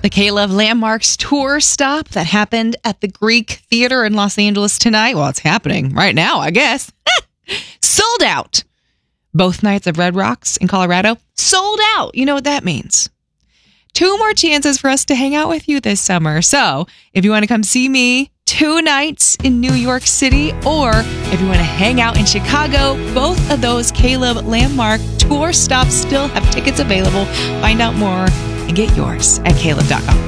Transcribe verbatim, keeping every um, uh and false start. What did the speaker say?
The K-Love Landmarks tour stop that happened at the Greek Theater in Los Angeles tonight. Well, it's happening right now, I guess. Sold out. Both nights of Red Rocks in Colorado, sold out. You know what that means. Two more chances for us to hang out with you this summer. So if you want to come see me two nights in New York City, or if you want to hang out in Chicago, both of those K-Love Landmark tour stops still have tickets available. Find out more and get yours at K Love dot com.